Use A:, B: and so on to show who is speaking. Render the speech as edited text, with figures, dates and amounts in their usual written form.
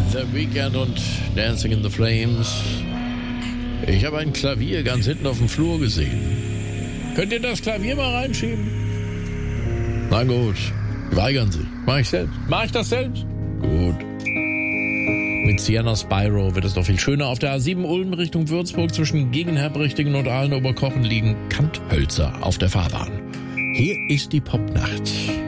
A: The Weeknd und Dancing in the Flames. Ich habe ein Klavier ganz hinten auf dem Flur gesehen. Könnt ihr das Klavier mal reinschieben? Na gut, weigern Sie. Mach ich selbst. Mach ich das selbst? Gut. Mit Sienna Spyro wird es doch viel schöner. Auf der A7 Ulm Richtung Würzburg zwischen Gegenherbrichtigen und Aalen-Oberkochen liegen Kanthölzer auf der Fahrbahn. Hier ist die Popnacht.